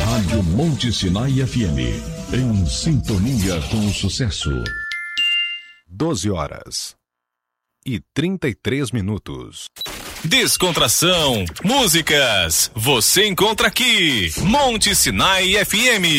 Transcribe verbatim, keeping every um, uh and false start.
Rádio Monte Sinai F M, em sintonia com o sucesso. doze horas e trinta e três minutos. Descontração, músicas, você encontra aqui, Monte Sinai F M.